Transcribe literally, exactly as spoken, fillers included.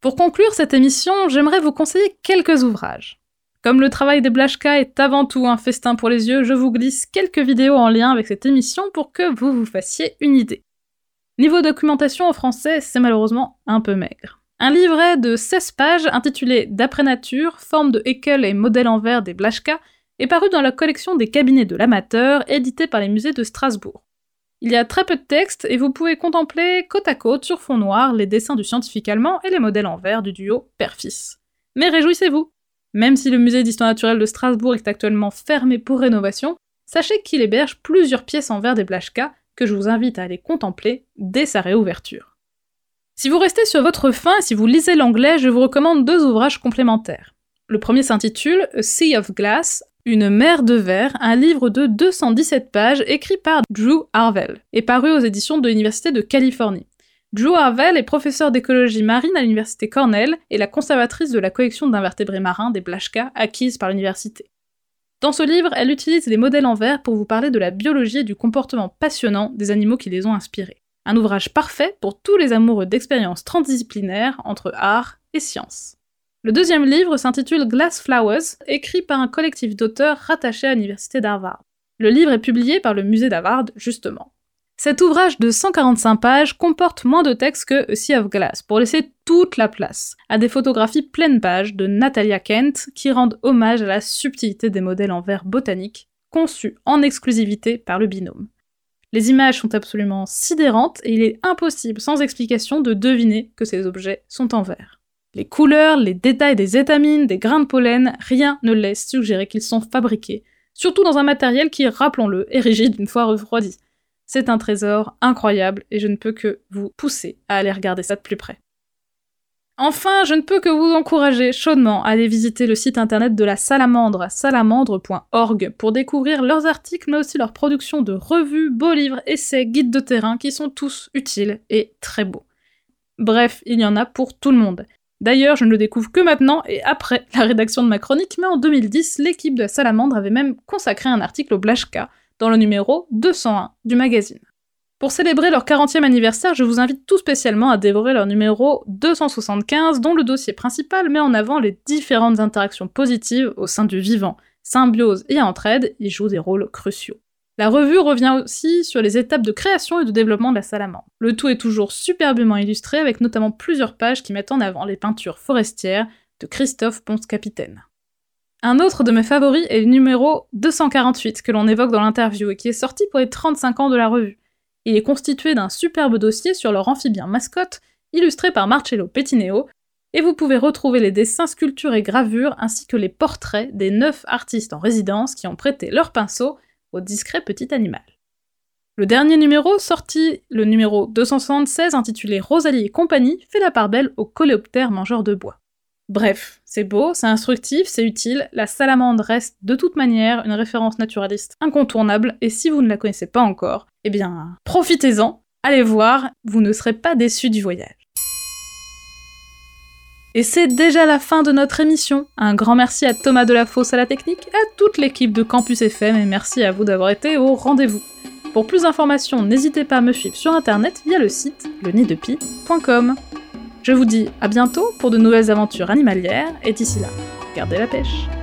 Pour conclure cette émission, j'aimerais vous conseiller quelques ouvrages. Comme le travail des Blaschka est avant tout un festin pour les yeux, je vous glisse quelques vidéos en lien avec cette émission pour que vous vous fassiez une idée. Niveau documentation en français, c'est malheureusement un peu maigre. Un livret de seize pages intitulé « D'après nature, forme de Haeckel et modèle en verre des Blaschka » est paru dans la collection des cabinets de l'amateur, édité par les musées de Strasbourg. Il y a très peu de texte et vous pouvez contempler côte à côte sur fond noir les dessins du scientifique allemand et les modèles en verre du duo père-fils. Mais réjouissez-vous! Même si le musée d'histoire naturelle de Strasbourg est actuellement fermé pour rénovation, sachez qu'il héberge plusieurs pièces en verre des Blaschka que je vous invite à aller contempler dès sa réouverture. Si vous restez sur votre faim et si vous lisez l'anglais, je vous recommande deux ouvrages complémentaires. Le premier s'intitule A Sea of Glass, une mer de verre, un livre de deux cent dix-sept pages écrit par Drew Harvell et paru aux éditions de l'Université de Californie. Drew Harvell est professeur d'écologie marine à l'Université Cornell et la conservatrice de la collection d'invertébrés marins des Blaschka acquise par l'université. Dans ce livre, elle utilise les modèles en verre pour vous parler de la biologie et du comportement passionnant des animaux qui les ont inspirés. Un ouvrage parfait pour tous les amoureux d'expériences transdisciplinaires entre art et science. Le deuxième livre s'intitule Glass Flowers, écrit par un collectif d'auteurs rattachés à l'université d'Harvard. Le livre est publié par le musée d'Harvard, justement. Cet ouvrage de cent quarante-cinq pages comporte moins de texte que A Sea of Glass, pour laisser toute la place à des photographies pleines pages de Natalia Kent qui rendent hommage à la subtilité des modèles en verre botanique, conçus en exclusivité par le binôme. Les images sont absolument sidérantes et il est impossible sans explication de deviner que ces objets sont en verre. Les couleurs, les détails des étamines, des grains de pollen, rien ne laisse suggérer qu'ils sont fabriqués, surtout dans un matériel qui, rappelons-le, est rigide une fois refroidi. C'est un trésor incroyable et je ne peux que vous pousser à aller regarder ça de plus près. Enfin, je ne peux que vous encourager chaudement à aller visiter le site internet de la Salamandre, salamandre point org, pour découvrir leurs articles mais aussi leur production de revues, beaux livres, essais, guides de terrain qui sont tous utiles et très beaux. Bref, il y en a pour tout le monde. D'ailleurs, je ne le découvre que maintenant et après la rédaction de ma chronique, mais en deux mille dix, l'équipe de la Salamandre avait même consacré un article au Blaschka dans le numéro deux cent un du magazine. Pour célébrer leur quarantième anniversaire, je vous invite tout spécialement à dévorer leur numéro deux cent soixante-quinze, dont le dossier principal met en avant les différentes interactions positives au sein du vivant. Symbiose et entraide y jouent des rôles cruciaux. La revue revient aussi sur les étapes de création et de développement de la salamandre. Le tout est toujours superbement illustré, avec notamment plusieurs pages qui mettent en avant les peintures forestières de Christophe Ponce-Capitaine. Un autre de mes favoris est le numéro deux cent quarante-huit, que l'on évoque dans l'interview, et qui est sorti pour les trente-cinq ans de la revue. Il est constitué d'un superbe dossier sur leur amphibien mascotte, illustré par Marcello Pettineo, et vous pouvez retrouver les dessins, sculptures et gravures, ainsi que les portraits des neuf artistes en résidence qui ont prêté leur pinceau au discret petit animal. Le dernier numéro, sorti le numéro deux cent soixante-seize, intitulé Rosalie et compagnie, fait la part belle aux coléoptères mangeurs de bois. Bref, c'est beau, c'est instructif, c'est utile, la salamandre reste de toute manière une référence naturaliste incontournable, et si vous ne la connaissez pas encore, eh bien, profitez-en, allez voir, vous ne serez pas déçus du voyage. Et c'est déjà la fin de notre émission. Un grand merci à Thomas Delafosse à la technique, et à toute l'équipe de Campus F M, et merci à vous d'avoir été au rendez-vous. Pour plus d'informations, n'hésitez pas à me suivre sur internet via le site le nid de pie point com. Je vous dis à bientôt pour de nouvelles aventures animalières, et d'ici là, gardez la pêche.